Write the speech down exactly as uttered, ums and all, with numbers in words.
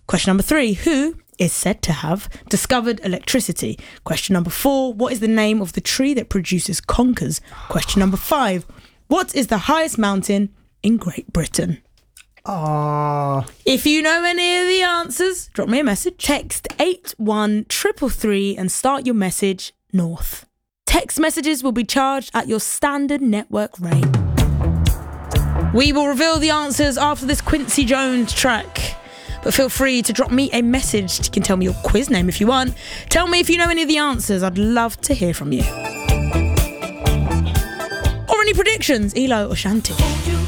Question number three, who is said to have discovered electricity? Question number four, what is the name of the tree that produces conkers? Question number five, what is the highest mountain in Great Britain? Ah. If you know any of the answers, drop me a message. Text eight one three three three and start your message north. Text messages will be charged at your standard network rate. We will reveal the answers after this Quincy Jones track. But feel free to drop me a message. You can tell me your quiz name if you want. Tell me if you know any of the answers. I'd love to hear from you. Or any predictions, Elo or Shanti.